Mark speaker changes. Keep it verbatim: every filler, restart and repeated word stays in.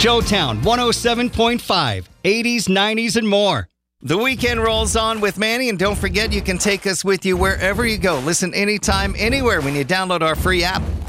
Speaker 1: Joetown one oh seven point five, eighties, nineties, and more.
Speaker 2: The weekend rolls on with Manny, and don't forget you can take us with you wherever you go. Listen anytime, anywhere when you download our free app.